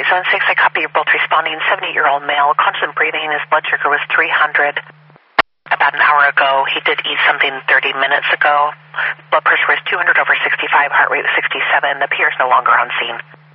Zone 6, I copy you're both responding. 78-year-old male, constant breathing. His blood sugar was 300 about an hour ago. He did eat something 30 minutes ago. Blood pressure was 200/65, heart rate was 67. The peer is no longer on scene.